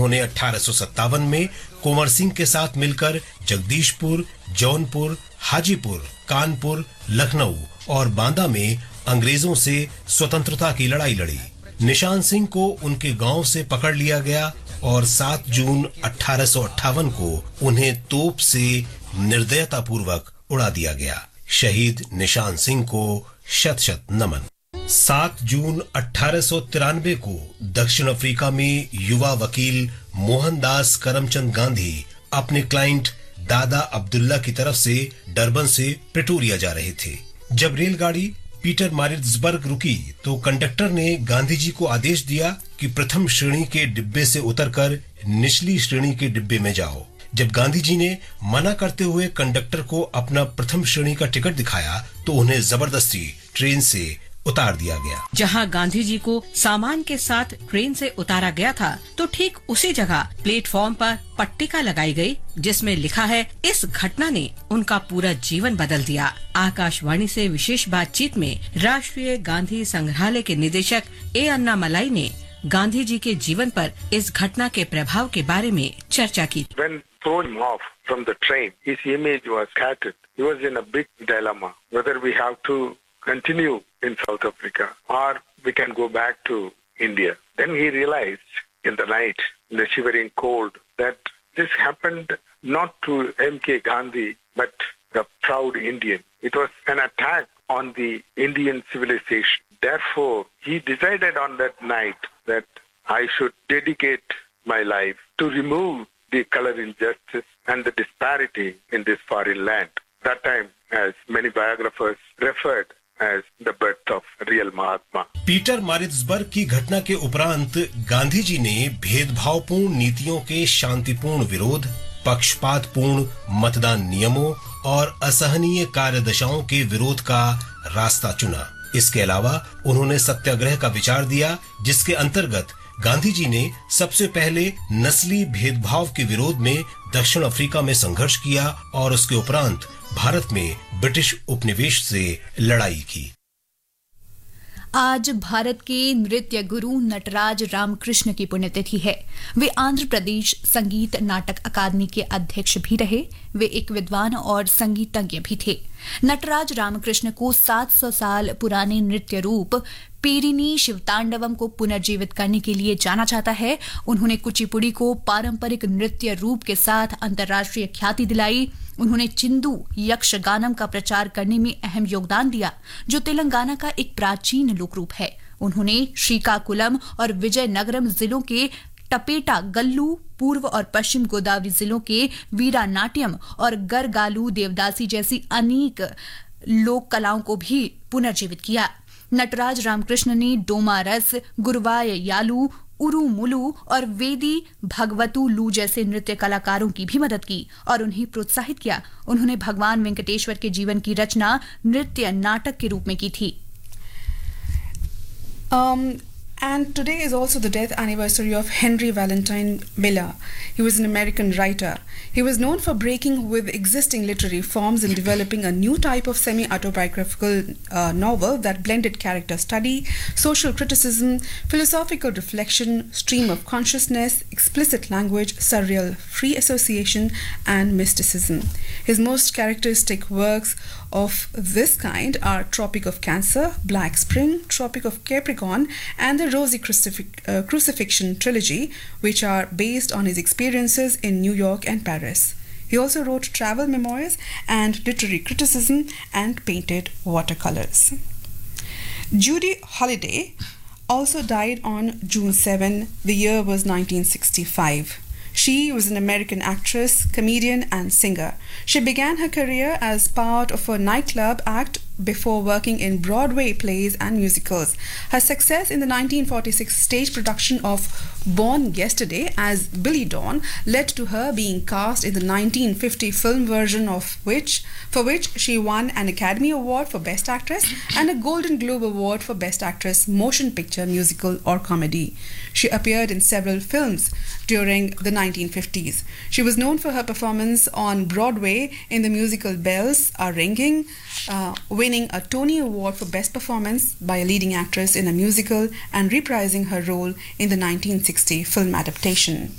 उन्होंने 1857 में कुंवर सिंह के साथ मिलकर जगदीशपुर, जौनपुर, हाजीपुर, कानपुर, लखनऊ और बांदा में अंग्रेजों से स्वतंत्रता की लड़ाई लड़ी। निशान सिंह को उनके गांव से पकड़ लिया गया और 7 जून 1858 को उन्हें तोप से निर्दयतापूर्वक उड़ा दिया गया। शहीद निशान सिंह को शत शत नमन। 7 जून 1893 को दक्षिण अफ्रीका में युवा वकील मोहनदास करमचंद गांधी अपने क्लाइंट दादा अब्दुल्ला की तरफ से डरबन से प्रिटोरिया जा रहे थे। जब रेलगाड़ी पीटर मारिट्सबर्ग रुकी तो कंडक्टर ने गांधी जी को आदेश दिया कि प्रथम श्रेणी के डिब्बे से उतरकर निचली श्रेणी के डिब्बे में जाओ। जब गांधी जी ने मना करते हुए कंडक्टर को अपना प्रथम श्रेणी का टिकट दिखाया तो उन्हें जबरदस्ती ट्रेन से उतार दिया गया। जहां गांधी जी को सामान के साथ ट्रेन से उतारा गया था तो ठीक उसी जगह प्लेटफॉर्म पर पट्टिका लगाई गई जिसमें लिखा है, इस घटना ने उनका पूरा जीवन बदल दिया। आकाशवाणी से विशेष बातचीत में राष्ट्रीय गांधी संग्रहालय के निदेशक ए अन्नामलाई ने गांधी जी के जीवन पर इस घटना के प्रभाव के बारे में चर्चा की। When thrown off from the train, his image was scattered. He was in a big dilemma whether we have to continue in South Africa or we can go back to India. Then he realized in the night, in the shivering cold, that this happened not to M.K. Gandhi, but the proud Indian. It was an attack on the Indian civilization. Therefore, he decided on that night that I should dedicate my life to remove the color injustice and the disparity in this foreign land. That time, as many biographers referred as the birth of real Mahatma. Peter Maritzburg की घटना के उपरांत गांधी जी ने भेदभावपूर्ण नीतियों के शांतिपूर्ण विरोध, पक्षपातपूर्ण मतदान नियमों और असहनीय कार्यदशाओं के विरोध का रास्ता चुना। इसके अलावा उन्होंने सत्याग्रह का विचार दिया, जिसके अंतर्गत गांधी जी ने सबसे पहले नस्ली भेदभाव के विरोध में दक्षिण अफ्रीका में संघर्ष किया और उसके उपरांत भारत में ब्रिटिश उपनिवेश से लड़ाई की। आज भारत के नृत्य गुरु नटराज रामकृष्ण की पुण्यतिथि है। वे आंध्र प्रदेश संगीत नाटक अकादमी के अध्यक्ष भी रहे। वे एक विद्वान और संगीतज्ञ भी थे। नटराज रामकृष्ण को 700 साल पुराने नृत्य रूप पेरिनी शिवतांडवम को पुनर्जीवित करने के लिए जाना जाता है। उन्होंने कुचिपुड़ी को पारंपरिक नृत्य रूप के साथ अंतर्राष्ट्रीय ख्याति दिलाई। उन्होंने चिंदू यक्षगानम का प्रचार करने में अहम योगदान दिया, जो तेलंगाना का एक प्राचीन लोक रूप है। उन्होंने श्रीकाकुलम और विजयनगरम जिलों के टपेटा गल्लू, पूर्व और पश्चिम गोदावरी जिलों के वीरानाट्यम और गरगालू देवदासी जैसी अनेक लोक कलाओं को भी पुनर्जीवित किया। नटराज रामकृष्ण ने डोमा रस, गुरवाय यालू, उरुमुलू और वेदी भगवतु लू जैसे नृत्य कलाकारों की भी मदद की और उन्हें प्रोत्साहित किया। उन्होंने भगवान वेंकटेश्वर के जीवन की रचना नृत्य नाटक के रूप में की थी। And today is also the death anniversary of Henry Valentine Miller. He was an American writer. He was known for breaking with existing literary forms and developing a new type of semi-autobiographical novel that blended character study, social criticism, philosophical reflection, stream of consciousness, explicit language, surreal free association, and mysticism. His most characteristic works of this kind are Tropic of Cancer, Black Spring, Tropic of Capricorn, and the Rosy Crucifixion trilogy, which are based on his experiences in New York and Paris. He also wrote travel memoirs and literary criticism and painted watercolors. Judy Holliday also died on June 7. The year was 1965. She was an American actress, comedian, and singer. She began her career as part of a nightclub act before working in Broadway plays and musicals. Her success in the 1946 stage production of Born Yesterday as Billy Dawn led to her being cast in the 1950 film version for which she won an Academy Award for Best Actress and a Golden Globe Award for Best Actress Motion Picture, Musical or Comedy. She appeared in several films during the 1950s. She was known for her performance on Broadway in the musical Bells Are Ringing, winning a Tony Award for Best Performance by a leading actress in a musical and reprising her role in the 1960 film adaptation.